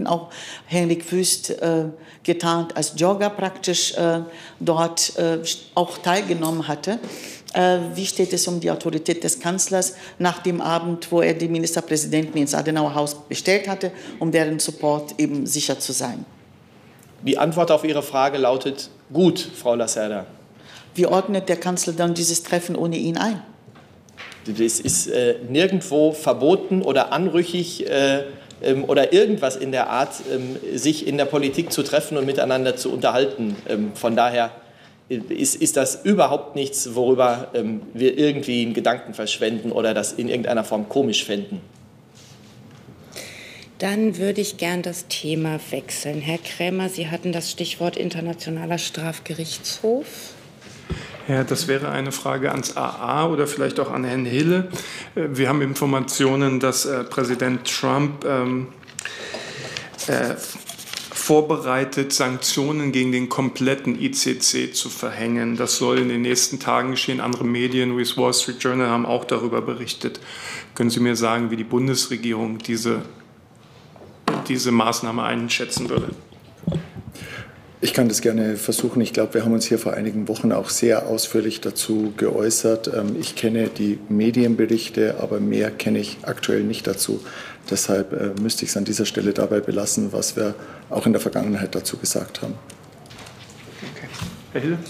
auch Henrik Wüst getarnt als Jogger praktisch dort auch teilgenommen hatte. Wie steht es um die Autorität des Kanzlers nach dem Abend, wo er die Ministerpräsidenten ins Adenauer Haus bestellt hatte, um deren Support eben sicher zu sein? Die Antwort auf Ihre Frage lautet gut, Frau Lacerda. Wie ordnet der Kanzler dann dieses Treffen ohne ihn ein? Das ist nirgendwo verboten oder anrüchig oder irgendwas in der Art, sich in der Politik zu treffen und miteinander zu unterhalten. Von daher ist das überhaupt nichts, worüber wir irgendwie einen Gedanken verschwenden oder das in irgendeiner Form komisch fänden. Dann würde ich gern das Thema wechseln. Herr Krämer, Sie hatten das Stichwort Internationaler Strafgerichtshof. Ja, das wäre eine Frage ans AA oder vielleicht auch an Herrn Hille. Wir haben Informationen, dass Präsident Trump vorbereitet, Sanktionen gegen den kompletten ICC zu verhängen. Das soll in den nächsten Tagen geschehen. Andere Medien, wie das Wall Street Journal, haben auch darüber berichtet. Können Sie mir sagen, wie die Bundesregierung diese Maßnahme einschätzen würde? Ich kann das gerne versuchen. Ich glaube, wir haben uns hier vor einigen Wochen auch sehr ausführlich dazu geäußert. Ich kenne die Medienberichte, aber mehr kenne ich aktuell nicht dazu. Deshalb müsste ich es an dieser Stelle dabei belassen, was wir auch in der Vergangenheit dazu gesagt haben. Okay. Herr Hille?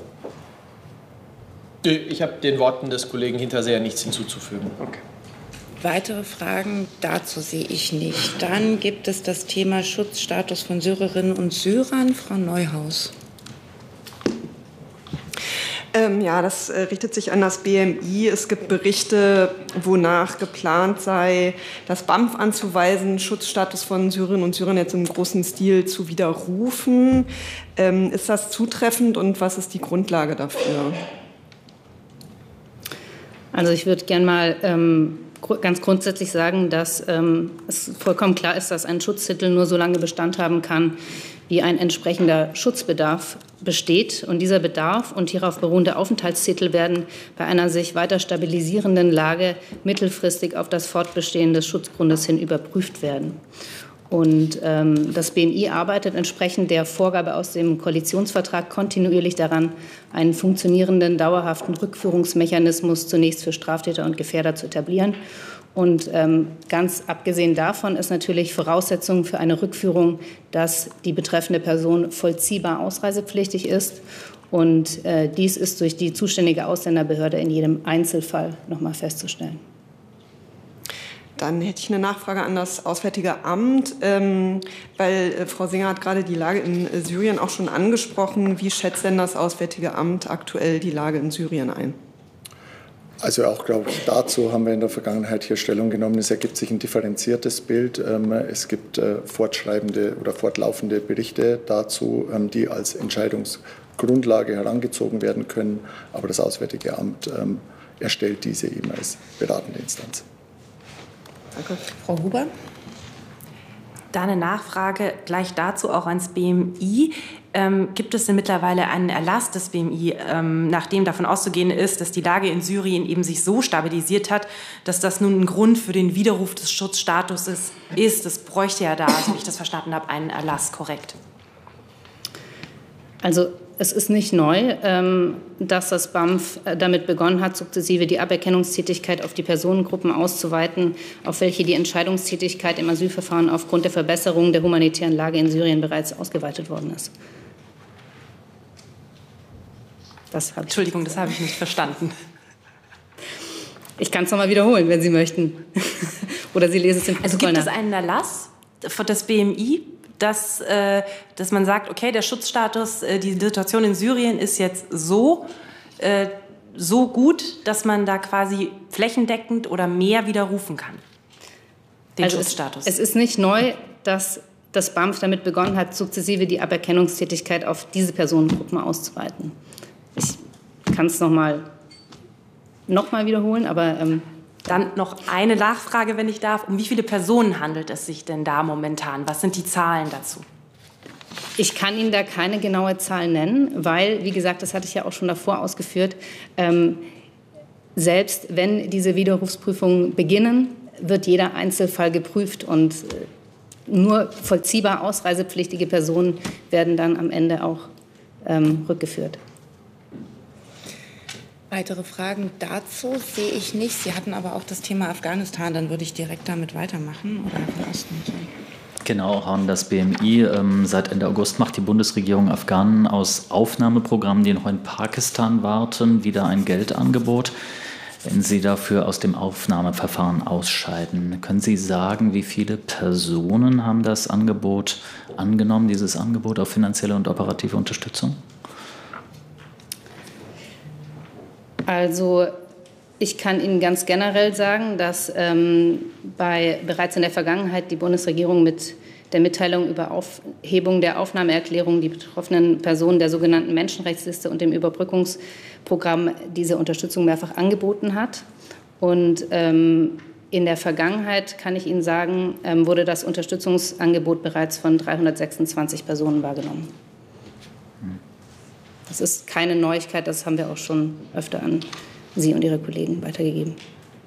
Ich habe den Worten des Kollegen Hinterseher nichts hinzuzufügen. Okay. Weitere Fragen dazu sehe ich nicht. Dann gibt es das Thema Schutzstatus von Syrerinnen und Syrern. Frau Neuhaus. Ja, das richtet sich an das BMI. Es gibt Berichte, wonach geplant sei, das BAMF anzuweisen, Schutzstatus von Syrerinnen und Syrern jetzt im großen Stil zu widerrufen. Ist das zutreffend und was ist die Grundlage dafür? Also ich würde gerne mal ganz grundsätzlich sagen, dass es vollkommen klar ist, dass ein Schutztitel nur so lange Bestand haben kann, wie ein entsprechender Schutzbedarf besteht. Und dieser Bedarf und hierauf beruhende Aufenthaltstitel werden bei einer sich weiter stabilisierenden Lage mittelfristig auf das Fortbestehen des Schutzgrundes hin überprüft werden. Und das BMI arbeitet entsprechend der Vorgabe aus dem Koalitionsvertrag kontinuierlich daran, einen funktionierenden, dauerhaften Rückführungsmechanismus zunächst für Straftäter und Gefährder zu etablieren. Und ganz abgesehen davon ist natürlich Voraussetzung für eine Rückführung, dass die betreffende Person vollziehbar ausreisepflichtig ist. Und dies ist durch die zuständige Ausländerbehörde in jedem Einzelfall noch mal festzustellen. Dann hätte ich eine Nachfrage an das Auswärtige Amt, weil Frau Singer hat gerade die Lage in Syrien auch schon angesprochen. Wie schätzt denn das Auswärtige Amt aktuell die Lage in Syrien ein? Also auch, glaube ich, dazu haben wir in der Vergangenheit hier Stellung genommen. Es ergibt sich ein differenziertes Bild. Es gibt fortschreibende oder fortlaufende Berichte dazu, die als Entscheidungsgrundlage herangezogen werden können. Aber das Auswärtige Amt erstellt diese eben als beratende Instanz. Danke. Frau Huber? Da eine Nachfrage gleich dazu auch ans BMI. Gibt es denn mittlerweile einen Erlass des BMI, nachdem davon auszugehen ist, dass die Lage in Syrien eben sich so stabilisiert hat, dass das nun ein Grund für den Widerruf des Schutzstatuses ist? Das bräuchte ja da, so wie ich das verstanden habe, einen Erlass, korrekt? Also es ist nicht neu, dass das BAMF damit begonnen hat, sukzessive die Aberkennungstätigkeit auf die Personengruppen auszuweiten, auf welche die Entscheidungstätigkeit im Asylverfahren aufgrund der Verbesserung der humanitären Lage in Syrien bereits ausgeweitet worden ist. Entschuldigung, das habe ich nicht verstanden. Ich kann es noch mal wiederholen, wenn Sie möchten. Oder Sie lesen es im Protokoll nach. Also gibt es einen Erlass des BMI, dass man sagt, okay, der Schutzstatus, die Situation in Syrien ist jetzt so gut, dass man da quasi flächendeckend oder mehr widerrufen kann, den Schutzstatus? Es ist nicht neu, dass das BAMF damit begonnen hat, sukzessive die Aberkennungstätigkeit auf diese Personengruppen auszuweiten. Ich kann es noch mal wiederholen, aber dann noch eine Nachfrage, wenn ich darf. Um wie viele Personen handelt es sich denn da momentan? Was sind die Zahlen dazu? Ich kann Ihnen da keine genaue Zahl nennen, weil, wie gesagt, das hatte ich ja auch schon davor ausgeführt, selbst wenn diese Widerrufsprüfungen beginnen, wird jeder Einzelfall geprüft und nur vollziehbar ausreisepflichtige Personen werden dann am Ende auch rückgeführt. Weitere Fragen dazu sehe ich nicht. Sie hatten aber auch das Thema Afghanistan. Dann würde ich direkt damit weitermachen. Oder Herr Osten? Genau, auch an das BMI. Seit Ende August macht die Bundesregierung Afghanen aus Aufnahmeprogrammen, die noch in Pakistan warten, wieder ein Geldangebot, wenn sie dafür aus dem Aufnahmeverfahren ausscheiden. Können Sie sagen, wie viele Personen haben das Angebot angenommen, dieses Angebot auf finanzielle und operative Unterstützung? Also ich kann Ihnen ganz generell sagen, dass bereits in der Vergangenheit die Bundesregierung mit der Mitteilung über Aufhebung der Aufnahmeerklärung die betroffenen Personen der sogenannten Menschenrechtsliste und dem Überbrückungsprogramm diese Unterstützung mehrfach angeboten hat. Und in der Vergangenheit, kann ich Ihnen sagen, wurde das Unterstützungsangebot bereits von 326 Personen wahrgenommen. Das ist keine Neuigkeit, das haben wir auch schon öfter an Sie und Ihre Kollegen weitergegeben.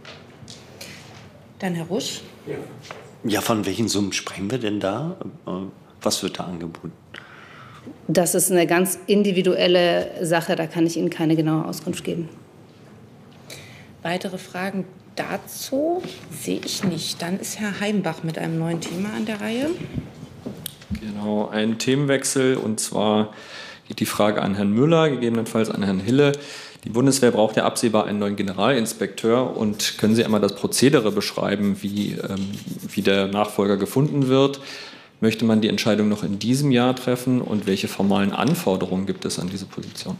Dann Herr Rusch. Ja, von welchen Summen sprechen wir denn da? Was wird da angeboten? Das ist eine ganz individuelle Sache, da kann ich Ihnen keine genaue Auskunft geben. Weitere Fragen dazu sehe ich nicht. Dann ist Herr Heimbach mit einem neuen Thema an der Reihe. Genau, ein Themenwechsel, und zwar geht die Frage an Herrn Müller, gegebenenfalls an Herrn Hille. Die Bundeswehr braucht ja absehbar einen neuen Generalinspekteur. Und können Sie einmal das Prozedere beschreiben, wie der Nachfolger gefunden wird? Möchte man die Entscheidung noch in diesem Jahr treffen? Und welche formalen Anforderungen gibt es an diese Position?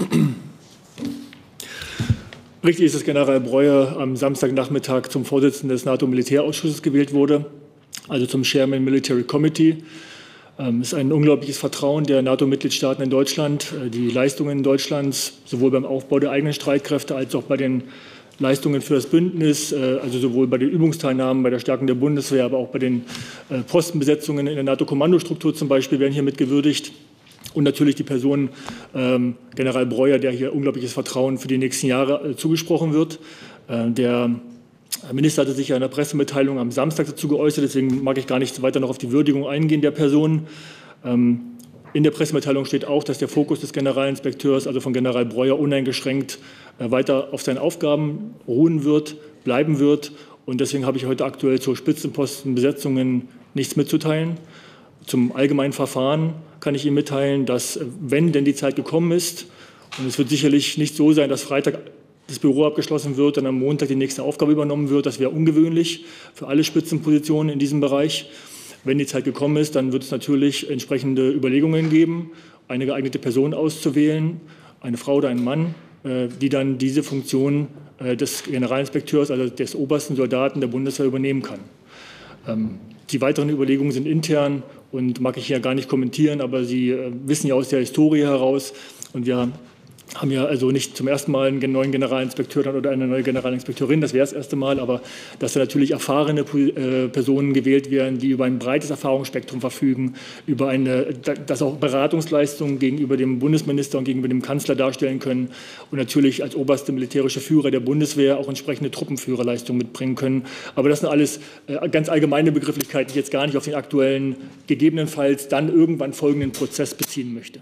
Richtig ist, dass General Breuer am Samstagnachmittag zum Vorsitzenden des NATO-Militärausschusses gewählt wurde, also zum Chairman Military Committee. Es ist ein unglaubliches Vertrauen der NATO-Mitgliedstaaten in Deutschland, die Leistungen Deutschlands, sowohl beim Aufbau der eigenen Streitkräfte als auch bei den Leistungen für das Bündnis, also sowohl bei den Übungsteilnahmen, bei der Stärkung der Bundeswehr, aber auch bei den Postenbesetzungen in der NATO-Kommandostruktur zum Beispiel werden hier mit gewürdigt. Und natürlich die Person General Breuer, der hier unglaubliches Vertrauen für die nächsten Jahre zugesprochen wird. Der Minister hatte sich ja in der Pressemitteilung am Samstag dazu geäußert, deswegen mag ich gar nicht weiter noch auf die Würdigung eingehen der Person. In der Pressemitteilung steht auch, dass der Fokus des Generalinspekteurs, also von General Breuer, uneingeschränkt weiter auf seinen Aufgaben ruhen wird, bleiben wird. Und deswegen habe ich heute aktuell zu Spitzenpostenbesetzungen nichts mitzuteilen. Zum allgemeinen Verfahren kann ich Ihnen mitteilen, dass, wenn denn die Zeit gekommen ist, und es wird sicherlich nicht so sein, dass Freitag das Büro abgeschlossen wird, dann am Montag die nächste Aufgabe übernommen wird. Das wäre ungewöhnlich für alle Spitzenpositionen in diesem Bereich. Wenn die Zeit gekommen ist, dann wird es natürlich entsprechende Überlegungen geben, eine geeignete Person auszuwählen, eine Frau oder einen Mann, die dann diese Funktion des Generalinspekteurs, also des obersten Soldaten der Bundeswehr übernehmen kann. Die weiteren Überlegungen sind intern und mag ich hier gar nicht kommentieren, aber Sie wissen ja aus der Historie heraus, und wir haben ja also nicht zum ersten Mal einen neuen Generalinspekteur oder eine neue Generalinspekteurin, das wäre das erste Mal, aber dass da natürlich erfahrene Personen gewählt werden, die über ein breites Erfahrungsspektrum verfügen, über dass auch Beratungsleistungen gegenüber dem Bundesminister und gegenüber dem Kanzler darstellen können und natürlich als oberste militärische Führer der Bundeswehr auch entsprechende Truppenführerleistungen mitbringen können. Aber das sind alles ganz allgemeine Begrifflichkeiten, die ich jetzt gar nicht auf den aktuellen, gegebenenfalls dann irgendwann folgenden Prozess beziehen möchte.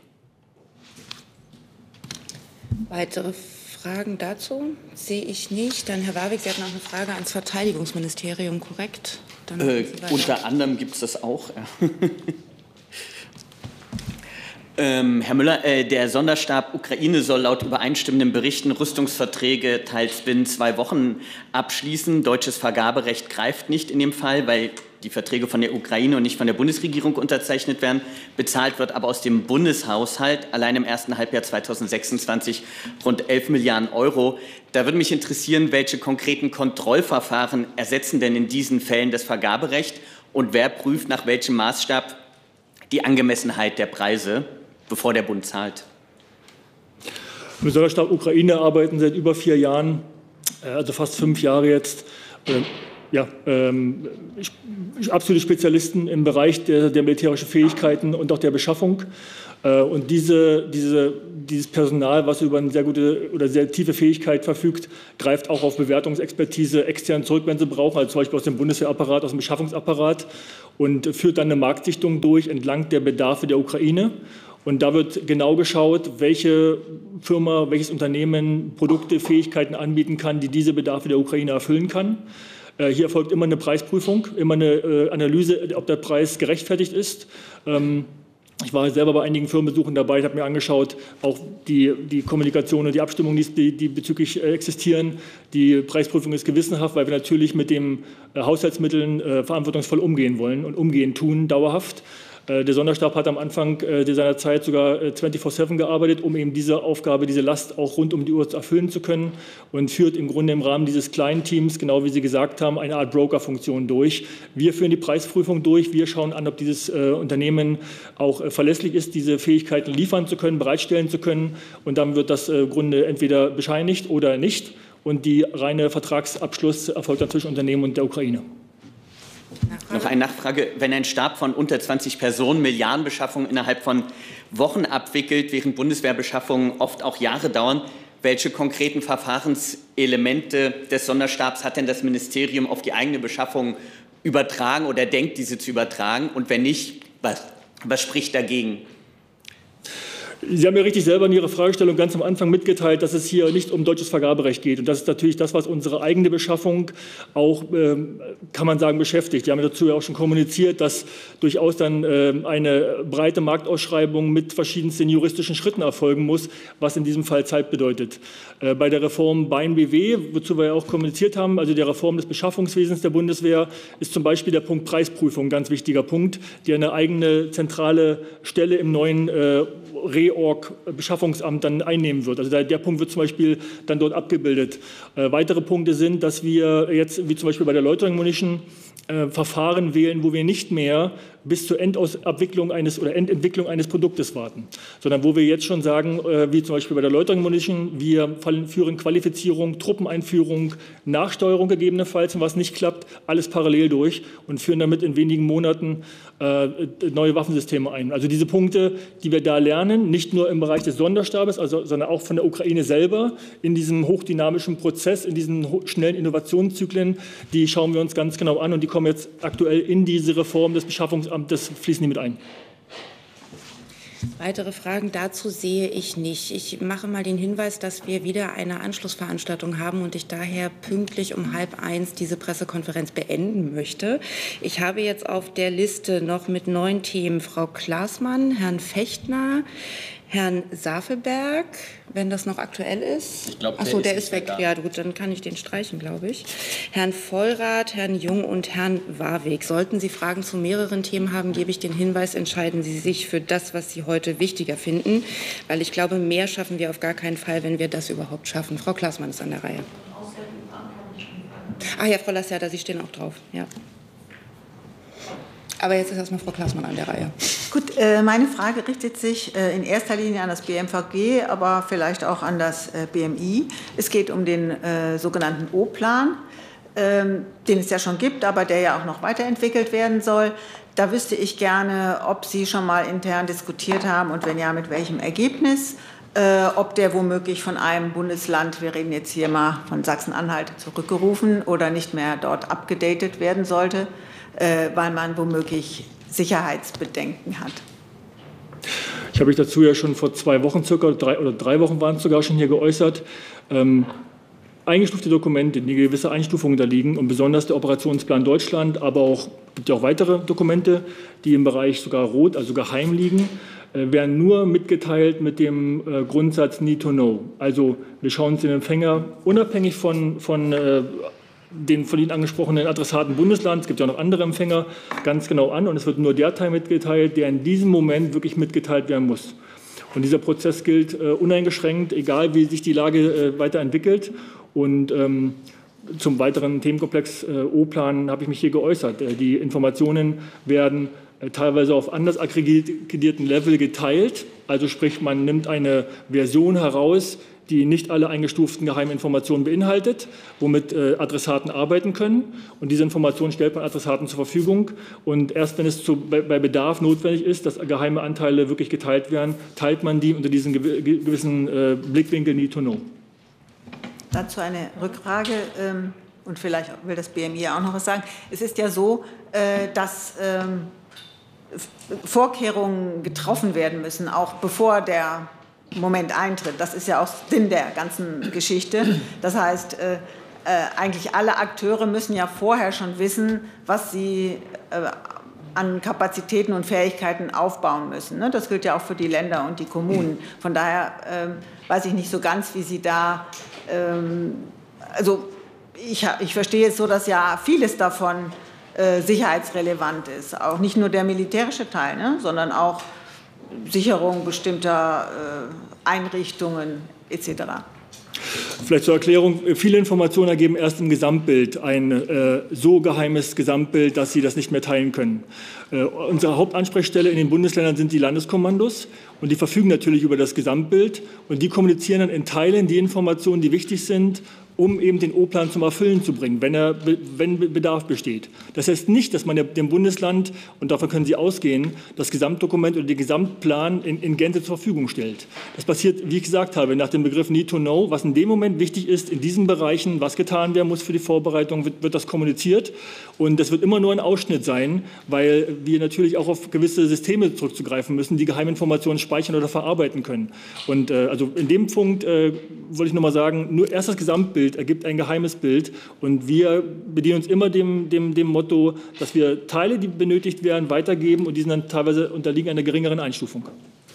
Weitere Fragen dazu sehe ich nicht. Dann Herr Warwick, Sie hatten auch eine Frage ans Verteidigungsministerium, korrekt? Unter anderem gibt es das auch. Herr Müller, der Sonderstab Ukraine soll laut übereinstimmenden Berichten Rüstungsverträge teils binnen 2 Wochen abschließen. Deutsches Vergaberecht greift nicht in dem Fall, weil die Verträge von der Ukraine und nicht von der Bundesregierung unterzeichnet werden. Bezahlt wird aber aus dem Bundeshaushalt allein im ersten Halbjahr 2026 rund 11 Milliarden Euro. Da würde mich interessieren, welche konkreten Kontrollverfahren ersetzen denn in diesen Fällen das Vergaberecht und wer prüft nach welchem Maßstab die Angemessenheit der Preise, bevor der Bund zahlt? Im Sonderstab Ukraine arbeiten seit über 4 Jahren, also fast 5 Jahre jetzt, absolute Spezialisten im Bereich der militärischen Fähigkeiten und auch der Beschaffung. Und dieses Personal, was über eine sehr gute oder sehr tiefe Fähigkeit verfügt, greift auch auf Bewertungsexpertise extern zurück, wenn sie brauchen, also zum Beispiel aus dem Bundeswehrapparat, aus dem Beschaffungsapparat, und führt dann eine Marktsichtung durch entlang der Bedarfe der Ukraine. Und da wird genau geschaut, welche Firma, welches Unternehmen Produkte, Fähigkeiten anbieten kann, die diese Bedarfe der Ukraine erfüllen kann. Hier erfolgt immer eine Preisprüfung, immer eine Analyse, ob der Preis gerechtfertigt ist. Ich war selber bei einigen Firmenbesuchen dabei, ich habe mir angeschaut, auch die Kommunikation und die Abstimmungen, die bezüglich existieren. Die Preisprüfung ist gewissenhaft, weil wir natürlich mit den Haushaltsmitteln verantwortungsvoll umgehen wollen und tun, dauerhaft. Der Sonderstab hat am Anfang seiner Zeit sogar 24/7 gearbeitet, um eben diese Aufgabe, diese Last auch rund um die Uhr erfüllen zu können, und führt im Grunde im Rahmen dieses kleinen Teams, genau wie Sie gesagt haben, eine Art Broker-Funktion durch. Wir führen die Preisprüfung durch, wir schauen an, ob dieses Unternehmen auch verlässlich ist, diese Fähigkeiten liefern zu können, bereitstellen zu können, und dann wird das im Grunde entweder bescheinigt oder nicht, und die reine Vertragsabschluss erfolgt dann zwischen Unternehmen und der Ukraine. Noch eine Nachfrage. Wenn ein Stab von unter 20 Personen Milliardenbeschaffungen innerhalb von Wochen abwickelt, während Bundeswehrbeschaffungen oft auch Jahre dauern, welche konkreten Verfahrenselemente des Sonderstabs hat denn das Ministerium auf die eigene Beschaffung übertragen oder denkt, diese zu übertragen? Und wenn nicht, was spricht dagegen? Sie haben ja richtig selber in Ihrer Fragestellung ganz am Anfang mitgeteilt, dass es hier nicht um deutsches Vergaberecht geht. Und das ist natürlich das, was unsere eigene Beschaffung auch, kann man sagen, beschäftigt. Wir haben dazu ja auch schon kommuniziert, dass durchaus dann eine breite Marktausschreibung mit verschiedensten juristischen Schritten erfolgen muss, was in diesem Fall Zeit bedeutet. Bei der Reform BaBe, wozu wir ja auch kommuniziert haben, also der Reform des Beschaffungswesens der Bundeswehr, ist zum Beispiel der Punkt Preisprüfung ein ganz wichtiger Punkt, die eine eigene zentrale Stelle im neuen Beschaffungsamt dann einnehmen wird. Also der Punkt wird zum Beispiel dann dort abgebildet. Weitere Punkte sind, dass wir jetzt, wie zum Beispiel bei der Loitering Munition, Verfahren wählen, wo wir nicht mehr bis zur Endentwicklung eines Produktes warten, sondern wo wir jetzt schon sagen, wie zum Beispiel bei der Loitering Munition, wir führen Qualifizierung, Truppeneinführung, Nachsteuerung gegebenenfalls, und was nicht klappt, alles parallel durch und führen damit in wenigen Monaten neue Waffensysteme ein. Also diese Punkte, die wir da lernen, nicht nur im Bereich des Sonderstabes, sondern auch von der Ukraine selber, in diesem hochdynamischen Prozess, in diesen schnellen Innovationszyklen, die schauen wir uns ganz genau an, und die kommen jetzt aktuell in diese Reform des Beschaffungsamtes, fließen die mit ein. Weitere Fragen dazu sehe ich nicht. Ich mache mal den Hinweis, dass wir wieder eine Anschlussveranstaltung haben und ich daher pünktlich um 12:30 diese Pressekonferenz beenden möchte. Ich habe jetzt auf der Liste noch mit 9 Themen Frau Klaßmann, Herrn Fechtner, Herrn Safelberg, wenn das noch aktuell ist. Ich glaube, achso, der ist weg. Ja, gut, dann kann ich den streichen, glaube ich. Herrn Vollrath, Herrn Jung und Herrn Warwick. Sollten Sie Fragen zu mehreren Themen haben, gebe ich den Hinweis, entscheiden Sie sich für das, was Sie heute wichtiger finden. Weil ich glaube, mehr schaffen wir auf gar keinen Fall, wenn wir das überhaupt schaffen. Frau Klaßmann ist an der Reihe. Ah ja, Frau Lacerda, Sie stehen auch drauf. Ja. Aber jetzt ist erstmal Frau Klaßmann an der Reihe. Gut, meine Frage richtet sich in erster Linie an das BMVG, aber vielleicht auch an das BMI. Es geht um den sogenannten O-Plan, den es ja schon gibt, aber der ja auch noch weiterentwickelt werden soll. Da wüsste ich gerne, ob Sie schon mal intern diskutiert haben und wenn ja, mit welchem Ergebnis. Ob der womöglich von einem Bundesland, wir reden jetzt hier mal von Sachsen-Anhalt, zurückgerufen oder nicht mehr dort abgedatet werden sollte, weil man womöglich Sicherheitsbedenken hat. Ich habe mich dazu ja schon vor 2 Wochen circa, 3 Wochen waren es sogar schon hier geäußert. Eingestufte Dokumente, die gewisse Einstufungen unterliegen, und besonders der Operationsplan Deutschland, aber auch gibt ja auch weitere Dokumente, die im Bereich sogar rot, also geheim liegen, werden nur mitgeteilt mit dem Grundsatz Need to Know. Also wir schauen uns den Empfänger unabhängig von den von Ihnen angesprochenen Adressaten Bundesland, es gibt ja auch noch andere Empfänger, ganz genau an, und es wird nur der Teil mitgeteilt, der in diesem Moment wirklich mitgeteilt werden muss. Und dieser Prozess gilt uneingeschränkt, egal wie sich die Lage weiterentwickelt. Und zum weiteren Themenkomplex O-Plan habe ich mich hier geäußert. Die Informationen werden teilweise auf anders aggregierten Level geteilt. Also sprich, man nimmt eine Version heraus, die nicht alle eingestuften geheimen Informationen beinhaltet, womit Adressaten arbeiten können. Und diese Informationen stellt man Adressaten zur Verfügung. Und erst wenn es bei Bedarf notwendig ist, dass geheime Anteile wirklich geteilt werden, teilt man die unter diesen gewissen Blickwinkel Need to Know. Dazu eine Rückfrage. Und vielleicht will das BMI auch noch was sagen. Es ist ja so, dass Vorkehrungen getroffen werden müssen, auch bevor der Moment eintritt. Das ist ja auch Sinn der ganzen Geschichte. Das heißt, eigentlich alle Akteure müssen ja vorher schon wissen, was sie an Kapazitäten und Fähigkeiten aufbauen müssen. Das gilt ja auch für die Länder und die Kommunen. Von daher weiß ich nicht so ganz, wie Sie da... Also ich verstehe es so, dass ja vieles davon sicherheitsrelevant ist. Auch nicht nur der militärische Teil, sondern auch Sicherung bestimmter Einrichtungen etc. Vielleicht zur Erklärung, viele Informationen ergeben erst im Gesamtbild ein so geheimes Gesamtbild, dass Sie das nicht mehr teilen können. Unsere Hauptansprechstelle in den Bundesländern sind die Landeskommandos und die verfügen natürlich über das Gesamtbild und die kommunizieren dann in Teilen die Informationen, die wichtig sind, um eben den O-Plan zum Erfüllen zu bringen, wenn Bedarf besteht. Das heißt nicht, dass man dem Bundesland, und davon können Sie ausgehen, das Gesamtdokument oder den Gesamtplan in Gänze zur Verfügung stellt. Das passiert, wie ich gesagt habe, nach dem Begriff Need to Know, was in dem Moment wichtig ist, in diesen Bereichen, was getan werden muss für die Vorbereitung, wird das kommuniziert. Und das wird immer nur ein Ausschnitt sein, weil wir natürlich auch auf gewisse Systeme zurückzugreifen müssen, die Geheiminformationen speichern oder verarbeiten können. Und also in dem Punkt wollte ich noch mal sagen, nur erst das Gesamtbild ergibt ein geheimes Bild und wir bedienen uns immer dem Motto, dass wir Teile, die benötigt werden, weitergeben und die dann teilweise unterliegen einer geringeren Einstufung.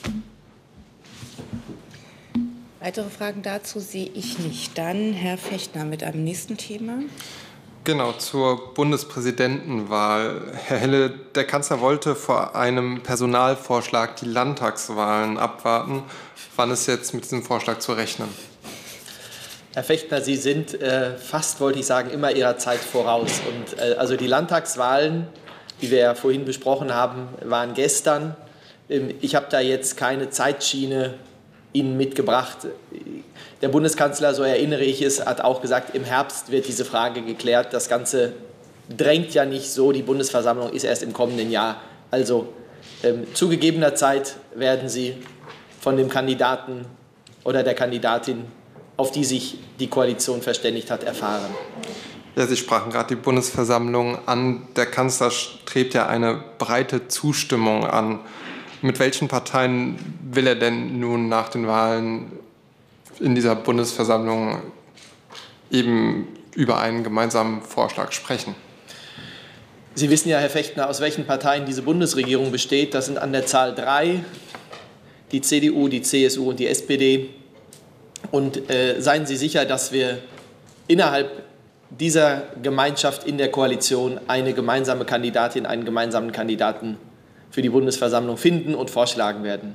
Weitere Fragen dazu sehe ich nicht. Dann Herr Fechtner mit einem nächsten Thema. Genau, zur Bundespräsidentenwahl. Herr Hille, der Kanzler wollte vor einem Personalvorschlag die Landtagswahlen abwarten. Wann ist jetzt mit diesem Vorschlag zu rechnen? Herr Fechtner, Sie sind fast, wollte ich sagen, immer Ihrer Zeit voraus. Und also die Landtagswahlen, die wir ja vorhin besprochen haben, waren gestern. Ich habe da jetzt keine Zeitschiene Ihnen mitgebracht. Der Bundeskanzler, so erinnere ich es, hat auch gesagt, im Herbst wird diese Frage geklärt. Das Ganze drängt ja nicht so. Die Bundesversammlung ist erst im kommenden Jahr. Also zu gegebener Zeit werden Sie von dem Kandidaten oder der Kandidatin, auf die sich die Koalition verständigt hat, erfahren. Ja, Sie sprachen gerade die Bundesversammlung an. Der Kanzler strebt ja eine breite Zustimmung an. Mit welchen Parteien will er denn nun nach den Wahlen in dieser Bundesversammlung eben über einen gemeinsamen Vorschlag sprechen? Sie wissen ja, Herr Fechtner, aus welchen Parteien diese Bundesregierung besteht. Das sind an der Zahl 3, die CDU, die CSU und die SPD. Und seien Sie sicher, dass wir innerhalb dieser Gemeinschaft in der Koalition eine gemeinsame Kandidatin, einen gemeinsamen Kandidaten für die Bundesversammlung finden und vorschlagen werden.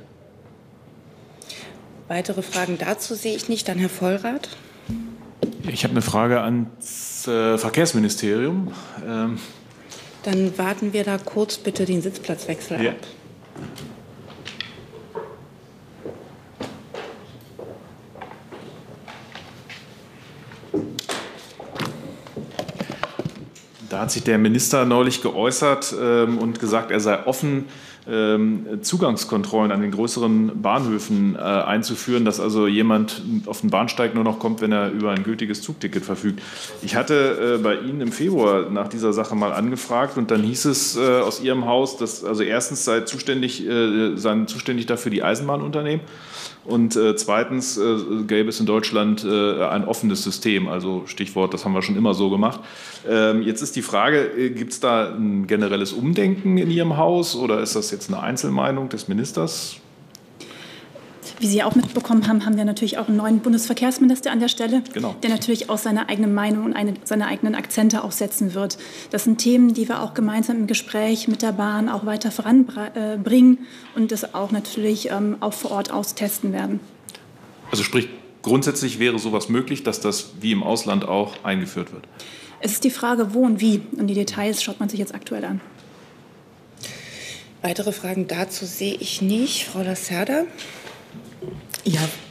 Weitere Fragen dazu sehe ich nicht. Dann Herr Vollrath. Ich habe eine Frage ans Verkehrsministerium. Dann warten wir da kurz bitte den Sitzplatzwechsel ab. Da hat sich der Minister neulich geäußert und gesagt, er sei offen, Zugangskontrollen an den größeren Bahnhöfen einzuführen, dass also jemand auf den Bahnsteig nur noch kommt, wenn er über ein gültiges Zugticket verfügt. Ich hatte bei Ihnen im Februar nach dieser Sache mal angefragt und dann hieß es aus Ihrem Haus, dass also erstens seien zuständig dafür die Eisenbahnunternehmen und zweitens gäbe es in Deutschland ein offenes System, also Stichwort, das haben wir schon immer so gemacht. Jetzt ist die Frage, gibt es da ein generelles Umdenken in Ihrem Haus oder ist das jetzt eine Einzelmeinung des Ministers? Wie Sie auch mitbekommen haben, haben wir natürlich auch einen neuen Bundesverkehrsminister an der Stelle, genau, der natürlich auch seine eigene Meinung und seine eigenen Akzente auch setzen wird. Das sind Themen, die wir auch gemeinsam im Gespräch mit der Bahn auch weiter voranbringen und das auch natürlich auch vor Ort austesten werden. Also sprich, grundsätzlich wäre sowas möglich, dass das wie im Ausland auch eingeführt wird? Es ist die Frage, wo und wie. Und die Details schaut man sich jetzt aktuell an. Weitere Fragen dazu sehe ich nicht. Frau Lacerda? Ja,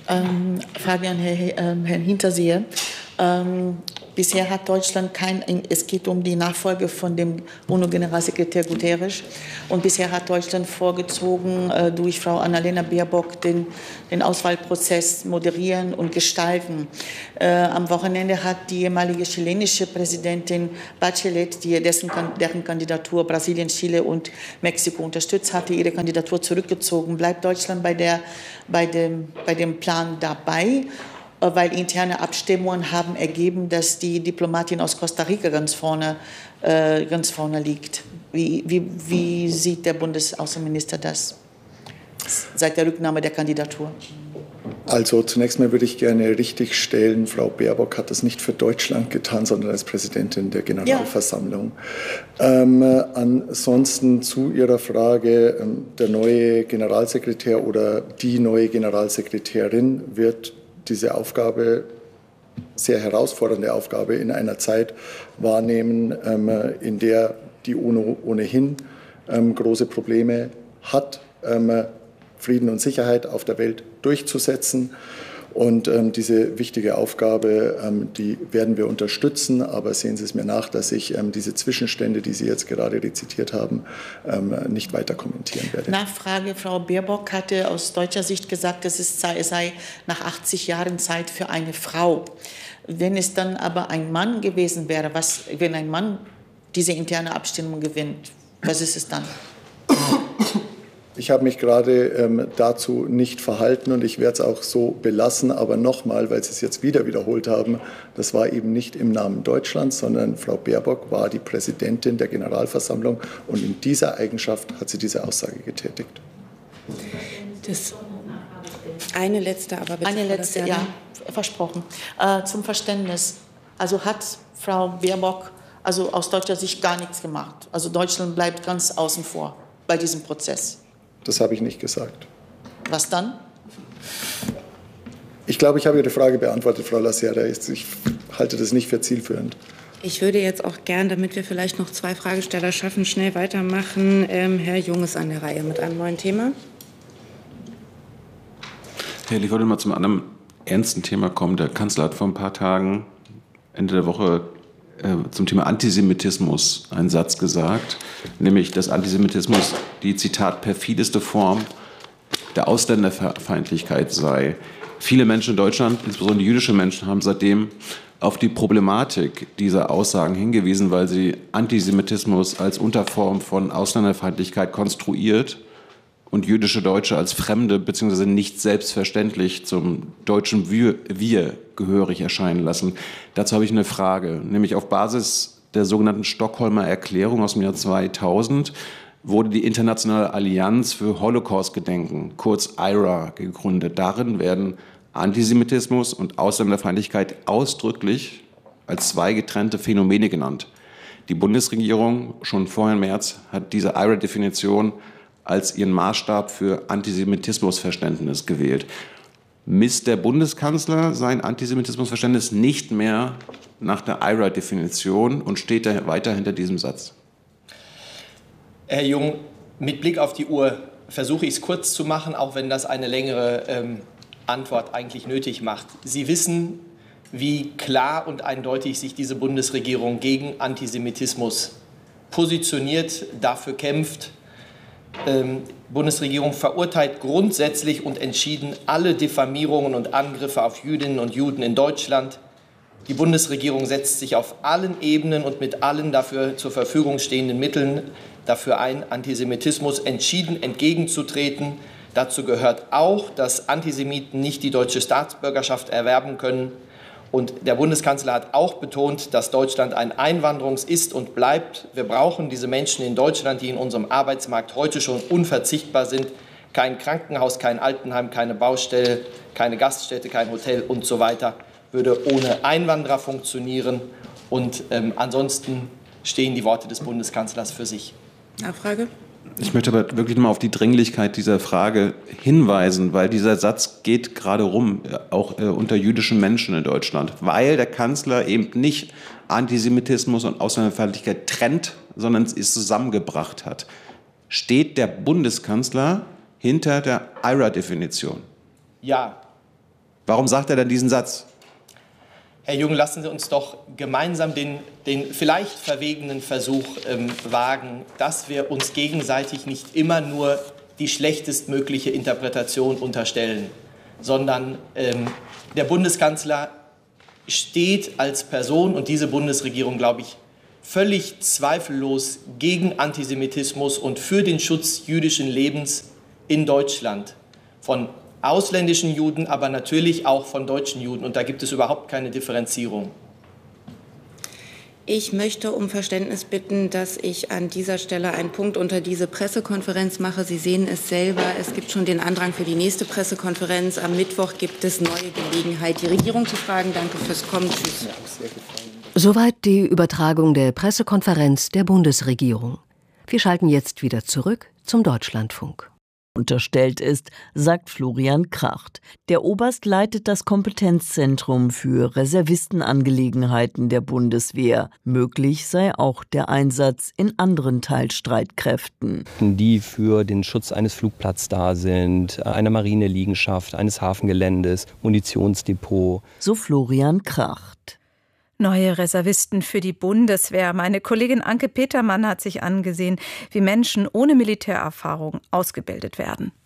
Frage an Herrn Hinterseher. Bisher hat Deutschland es geht um die Nachfolge von dem UNO-Generalsekretär Guterres, und bisher hat Deutschland vorgezogen, durch Frau Annalena Baerbock den Auswahlprozess moderieren und gestalten. Am Wochenende hat die ehemalige chilenische Präsidentin Bachelet, deren Kandidatur Brasilien, Chile und Mexiko unterstützt hatte, ihre Kandidatur zurückgezogen. Bleibt Deutschland bei dem Plan dabei? Weil interne Abstimmungen haben ergeben, dass die Diplomatin aus Costa Rica ganz vorne liegt. Wie sieht der Bundesaußenminister das seit der Rücknahme der Kandidatur? Also zunächst mal würde ich gerne richtigstellen, Frau Baerbock hat das nicht für Deutschland getan, sondern als Präsidentin der Generalversammlung. Ja. Ansonsten zu Ihrer Frage, der neue Generalsekretär oder die neue Generalsekretärin wird diese Aufgabe, sehr herausfordernde Aufgabe, in einer Zeit wahrnehmen, in der die UNO ohnehin große Probleme hat, Frieden und Sicherheit auf der Welt durchzusetzen. Und diese wichtige Aufgabe, die werden wir unterstützen. Aber sehen Sie es mir nach, dass ich diese Zwischenstände, die Sie jetzt gerade rezitiert haben, nicht weiter kommentieren werde. Nachfrage: Frau Baerbock hatte aus deutscher Sicht gesagt, es sei nach 80 Jahren Zeit für eine Frau. Wenn es dann aber ein Mann gewesen wäre, wenn ein Mann diese interne Abstimmung gewinnt, was ist es dann? Ich habe mich gerade dazu nicht verhalten und ich werde es auch so belassen. Aber nochmal, weil Sie es jetzt wieder wiederholt haben, das war eben nicht im Namen Deutschlands, sondern Frau Baerbock war die Präsidentin der Generalversammlung und in dieser Eigenschaft hat sie diese Aussage getätigt. Eine letzte, ja, versprochen. Zum Verständnis. Also hat Frau Baerbock aus deutscher Sicht gar nichts gemacht. Also Deutschland bleibt ganz außen vor bei diesem Prozess. Das habe ich nicht gesagt. Was dann? Ich glaube, ich habe Ihre Frage beantwortet, Frau Lacerda. Ich halte das nicht für zielführend. Ich würde jetzt auch gern, damit wir vielleicht noch 2 Fragesteller schaffen, schnell weitermachen. Herr Jung ist an der Reihe mit einem neuen Thema. Herr, ich wollte mal zum anderen ernsten Thema kommen. Der Kanzler hat vor ein paar Tagen, Ende der Woche, zum Thema Antisemitismus einen Satz gesagt, nämlich, dass Antisemitismus die, Zitat, perfideste Form der Ausländerfeindlichkeit sei. Viele Menschen in Deutschland, insbesondere jüdische Menschen, haben seitdem auf die Problematik dieser Aussagen hingewiesen, weil sie Antisemitismus als Unterform von Ausländerfeindlichkeit konstruiert und jüdische Deutsche als Fremde bzw. nicht selbstverständlich zum deutschen Wir gehörig erscheinen lassen. Dazu habe ich eine Frage, nämlich auf Basis der sogenannten Stockholmer Erklärung aus dem Jahr 2000 wurde die Internationale Allianz für Holocaust-Gedenken, kurz IHRA, gegründet. Darin werden Antisemitismus und Ausländerfeindlichkeit ausdrücklich als 2 getrennte Phänomene genannt. Die Bundesregierung, schon vorher im März, hat diese IHRA-Definition als ihren Maßstab für Antisemitismusverständnis gewählt. Misst der Bundeskanzler sein Antisemitismusverständnis nicht mehr nach der IHRA-Definition und steht er weiter hinter diesem Satz? Herr Jung, mit Blick auf die Uhr versuche ich es kurz zu machen, auch wenn das eine längere Antwort eigentlich nötig macht. Sie wissen, wie klar und eindeutig sich diese Bundesregierung gegen Antisemitismus positioniert, dafür kämpft. Bundesregierung verurteilt grundsätzlich und entschieden alle Diffamierungen und Angriffe auf Jüdinnen und Juden in Deutschland. Die Bundesregierung setzt sich auf allen Ebenen und mit allen dafür zur Verfügung stehenden Mitteln dafür ein, Antisemitismus entschieden entgegenzutreten. Dazu gehört auch, dass Antisemiten nicht die deutsche Staatsbürgerschaft erwerben können. Und der Bundeskanzler hat auch betont, dass Deutschland ein Einwanderungs- ist und bleibt. Wir brauchen diese Menschen in Deutschland, die in unserem Arbeitsmarkt heute schon unverzichtbar sind. Kein Krankenhaus, kein Altenheim, keine Baustelle, keine Gaststätte, kein Hotel und so weiter würde ohne Einwanderer funktionieren. Und ansonsten stehen die Worte des Bundeskanzlers für sich. Nachfrage? Ich möchte aber wirklich mal auf die Dringlichkeit dieser Frage hinweisen, weil dieser Satz geht gerade rum, auch unter jüdischen Menschen in Deutschland, weil der Kanzler eben nicht Antisemitismus und Ausländerfeindlichkeit trennt, sondern es zusammengebracht hat. Steht der Bundeskanzler hinter der IHRA-Definition? Ja. Warum sagt er dann diesen Satz? Herr Jung, lassen Sie uns doch gemeinsam den vielleicht verwegenen Versuch wagen, dass wir uns gegenseitig nicht immer nur die schlechtestmögliche Interpretation unterstellen, sondern der Bundeskanzler steht als Person und diese Bundesregierung, glaube ich, völlig zweifellos gegen Antisemitismus und für den Schutz jüdischen Lebens in Deutschland. Von ausländischen Juden, aber natürlich auch von deutschen Juden. Und da gibt es überhaupt keine Differenzierung. Ich möchte um Verständnis bitten, dass ich an dieser Stelle einen Punkt unter diese Pressekonferenz mache. Sie sehen es selber, es gibt schon den Andrang für die nächste Pressekonferenz. Am Mittwoch gibt es neue Gelegenheit, die Regierung zu fragen. Danke fürs Kommen. Tschüss. Soweit die Übertragung der Pressekonferenz der Bundesregierung. Wir schalten jetzt wieder zurück zum Deutschlandfunk. Unterstellt ist, sagt Florian Kracht. Der Oberst leitet das Kompetenzzentrum für Reservistenangelegenheiten der Bundeswehr. Möglich sei auch der Einsatz in anderen Teilstreitkräften. Die für den Schutz eines Flugplatzes da sind, einer Marineliegenschaft, eines Hafengeländes, Munitionsdepot. So Florian Kracht. Neue Reservisten für die Bundeswehr. Meine Kollegin Anke Petermann hat sich angesehen, wie Menschen ohne Militärerfahrung ausgebildet werden.